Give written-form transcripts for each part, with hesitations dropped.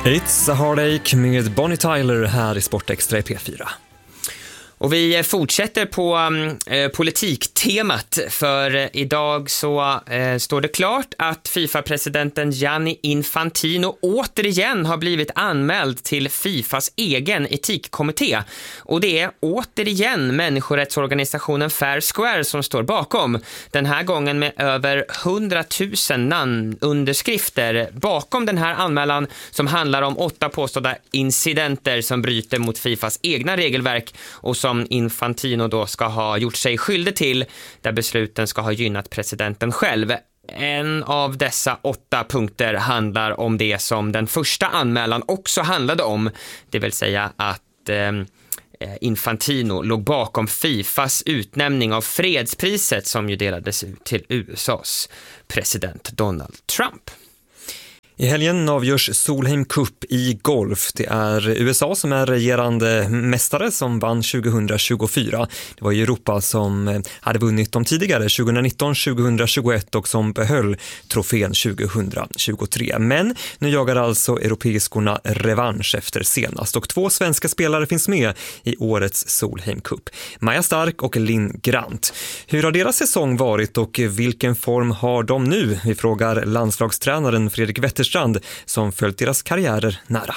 It's a Heartache med Bonnie Tyler här i Sportextra i P4. Och vi fortsätter på politiktemat, för idag så står det klart att FIFA-presidenten Gianni Infantino återigen har blivit anmäld till FIFAs egen etikkommitté. Och det är återigen människorättsorganisationen Fair Square som står bakom. Den här gången med över 100 000 namnunderskrifter bakom den här anmälan som handlar om 8 påstådda incidenter som bryter mot FIFAs egna regelverk och som Infantino då ska ha gjort sig skyldig till, där besluten ska ha gynnat presidenten själv. En av dessa 8 punkter handlar om det som den första anmälan också handlade om, det vill säga att Infantino låg bakom FIFAs utnämning av fredspriset som ju delades ut till USAs president Donald Trump. I helgen avgörs Solheim Cup i golf. Det är USA som är regerande mästare som vann 2024. Det var Europa som hade vunnit de tidigare 2019, 2021 och som behöll trofén 2023. Men nu jagar alltså europeiskorna revansch efter senast och 2 svenska spelare finns med i årets Solheim Cup. Maja Stark och Linn Grant. Hur har deras säsong varit och vilken form har de nu? Vi frågar landslagstränaren Fredrik Wetterstrand som följt deras karriärer nära.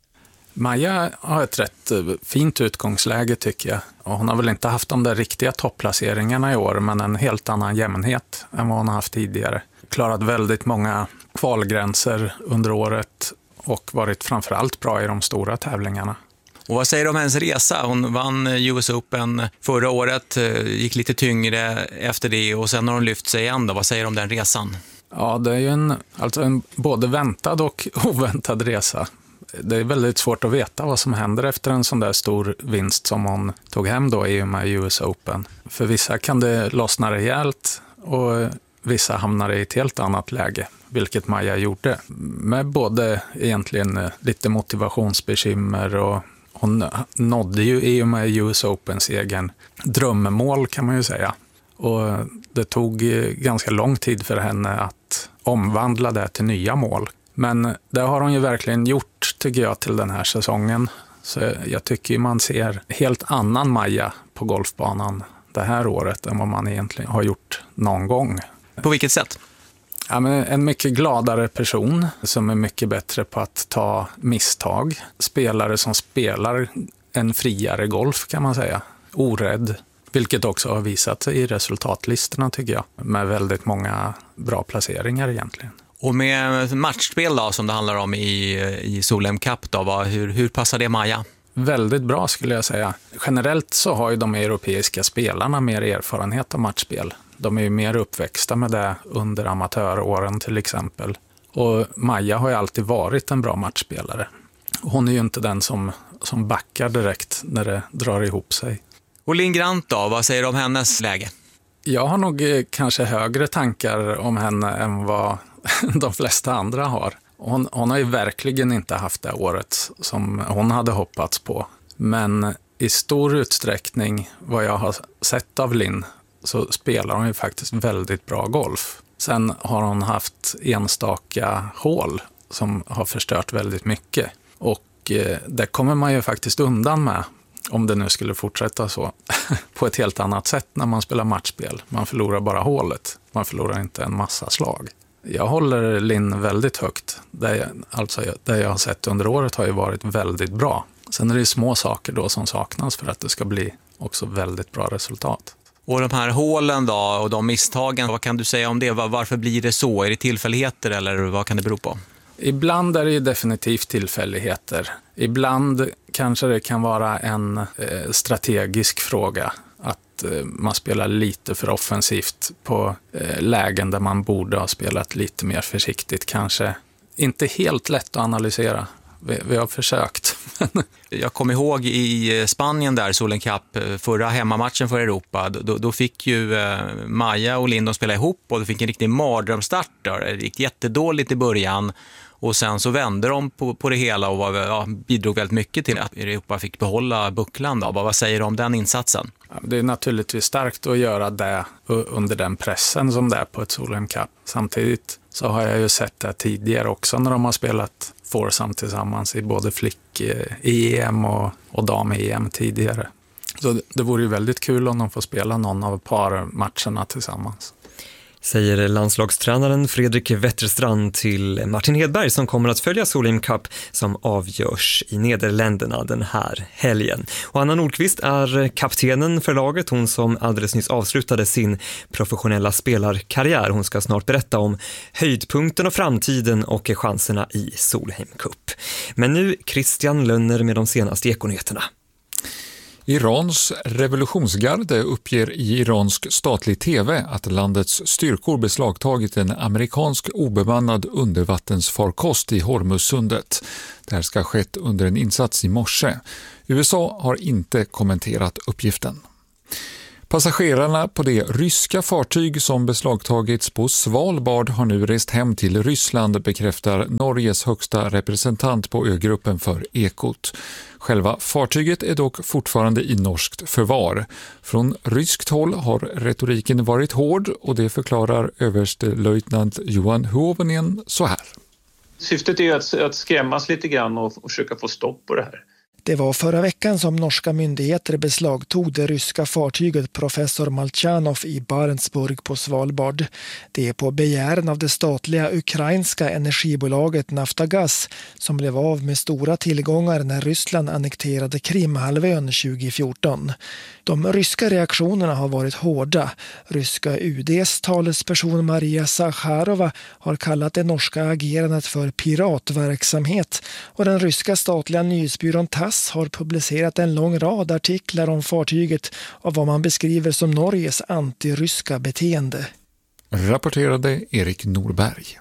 Maja har ett rätt fint utgångsläge tycker jag. Och hon har väl inte haft de där riktiga topplaceringarna i år, men en helt annan jämnhet än vad hon har haft tidigare. Klarat väldigt många kvalgränser under året och varit framförallt bra i de stora tävlingarna. Och vad säger du om hennes resa? Hon vann US Open förra året, gick lite tyngre efter det och sen har hon lyft sig igen då. Vad säger du om den resan? Ja, det är ju en både väntad och oväntad resa. Det är väldigt svårt att veta vad som händer efter en sån där stor vinst som hon tog hem då i och med US Open. För vissa kan det lossna rejält och vissa hamnar i ett helt annat läge, vilket Maja gjorde. Med både egentligen lite motivationsbekymmer och hon nådde ju i och med US Opens egen drömmål kan man ju säga. Och det tog ganska lång tid för henne att omvandla det till nya mål. Men det har hon ju verkligen gjort tycker jag till den här säsongen. Så jag tycker man ser helt annan Maja på golfbanan det här året än vad man egentligen har gjort någon gång. På vilket sätt? Ja, men en mycket gladare person som är mycket bättre på att ta misstag. Spelare som spelar en friare golf kan man säga. Orädd. Vilket också har visat sig i resultatlistorna tycker jag. Med väldigt många bra placeringar egentligen. Och med matchspel då, som det handlar om i Solheim Cup då, hur passar det Maja? Väldigt bra skulle jag säga. Generellt så har ju de europeiska spelarna mer erfarenhet av matchspel. De är ju mer uppväxta med det under amatöråren till exempel. Och Maja har ju alltid varit en bra matchspelare. Hon är ju inte den som backar direkt när det drar ihop sig. Och Linn Grant då, vad säger du om hennes läge? Jag har nog kanske högre tankar om henne än vad de flesta andra har. Hon har ju verkligen inte haft det året som hon hade hoppats på. Men i stor utsträckning vad jag har sett av Linn så spelar hon ju faktiskt väldigt bra golf. Sen har hon haft enstaka hål som har förstört väldigt mycket. Och det kommer man ju faktiskt undan med. Om det nu skulle fortsätta så, på ett helt annat sätt när man spelar matchspel. Man förlorar bara hålet, man förlorar inte en massa slag. Jag håller Linn väldigt högt. Det jag har sett under året har ju varit väldigt bra. Sen är det små saker då som saknas för att det ska bli också väldigt bra resultat. Och de här hålen då och de misstagen, vad kan du säga om det? Varför blir det så? Är det tillfälligheter eller vad kan det bero på? Ibland är det ju definitivt tillfälligheter. Ibland kanske det kan vara en strategisk fråga. Att man spelar lite för offensivt på lägen där man borde ha spelat lite mer försiktigt. Kanske inte helt lätt att analysera. Vi har försökt. Jag kommer ihåg i Spanien där, Solheim Cup, förra hemmamatchen för Europa. Då fick ju Maja och Linn spela ihop och de fick en riktig mardrömstart. Det gick jättedåligt i början. Och sen så vände de på det hela och bidrog väldigt mycket till att Europa fick behålla bucklan. Då. Vad säger du om den insatsen? Det är naturligtvis starkt att göra det under den pressen som det är på ett Solheim Cup. Samtidigt så har jag ju sett det tidigare också när de har spelat foursome tillsammans i både flick-EM och dam-EM tidigare. Så det vore ju väldigt kul om de får spela någon av parmatcherna tillsammans. Säger landslagstränaren Fredrik Wetterstrand till Martin Hedberg som kommer att följa Solheim Cup som avgörs i Nederländerna den här helgen. Och Anna Nordqvist är kaptenen för laget, hon som alldeles nyss avslutade sin professionella spelarkarriär. Hon ska snart berätta om höjdpunkten och framtiden och chanserna i Solheim Cup. Men nu Christian Lönner med de senaste ekonyheterna. Irans revolutionsgarde uppger i iransk statlig tv att landets styrkor beslagtagit en amerikansk obemannad undervattensfarkost i Hormuzsundet. Det här ska ha skett under en insats i morse. USA har inte kommenterat uppgiften. Passagerarna på det ryska fartyg som beslagtagits på Svalbard har nu rest hem till Ryssland, bekräftar Norges högsta representant på ögruppen för Ekot. Själva fartyget är dock fortfarande i norskt förvar. Från ryskt håll har retoriken varit hård och det förklarar överstelöjtnant Johan Huovinen så här. Syftet är att skrämmas lite grann och försöka få stopp på det här. Det var förra veckan som norska myndigheter beslagtog det ryska fartyget Professor Malchanov i Barentsburg på Svalbard. Det är på begäran av det statliga ukrainska energibolaget Naftagaz som blev av med stora tillgångar när Ryssland annekterade Krimhalvön 2014. De ryska reaktionerna har varit hårda. Ryska UD:s talesperson Maria Zakharova har kallat det norska agerandet för piratverksamhet och den ryska statliga nyhetsbyrån TASS har publicerat en lång rad artiklar om fartyget och vad man beskriver som Norges antiryska beteende. Rapporterade Erik Norberg.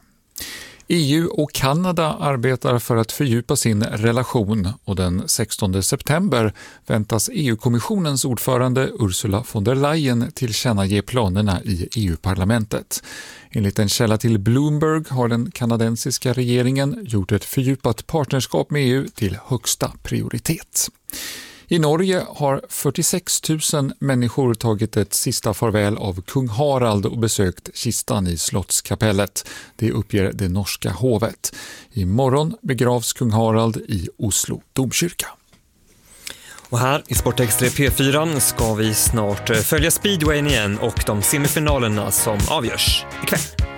EU och Kanada arbetar för att fördjupa sin relation och den 16 september väntas EU-kommissionens ordförande Ursula von der Leyen tillkännage planerna i EU-parlamentet. Enligt en källa till Bloomberg har den kanadensiska regeringen gjort ett fördjupat partnerskap med EU till högsta prioritet. I Norge har 46 000 människor tagit ett sista farväl av kung Harald och besökt kistan i Slottskapellet. Det uppger det norska hovet. Imorgon begravs kung Harald i Oslo domkyrka. Och här i Sportextra P4 ska vi snart följa speedwayen igen och de semifinalerna som avgörs ikväll.